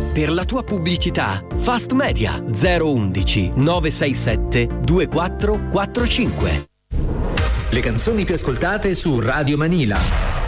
Per la tua pubblicità, Fast Media 011 967 2445. Le canzoni più ascoltate su Radio Manila.